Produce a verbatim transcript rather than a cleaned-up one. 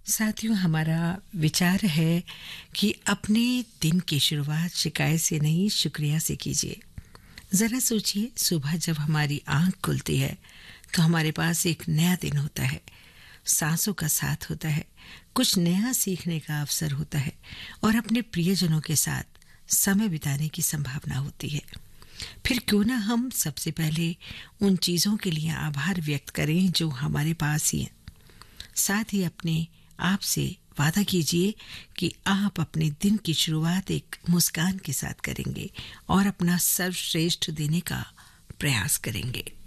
साथियों, हमारा विचार है कि अपने दिन की शुरुआत शिकायत से नहीं, शुक्रिया से कीजिए। ज़रा सोचिए, सुबह जब हमारी आंख खुलती है तो हमारे पास एक नया दिन होता है, सांसों का साथ होता है, कुछ नया सीखने का अवसर होता है और अपने प्रियजनों के साथ समय बिताने की संभावना होती है। फिर क्यों ना हम सबसे पहले उन चीज़ों के लिए आभार व्यक्त करें जो हमारे पास ही हैं। साथ ही अपने आप से वादा कीजिए कि आप अपने दिन की शुरुआत एक मुस्कान के साथ करेंगे और अपना सर्वश्रेष्ठ देने का प्रयास करेंगे।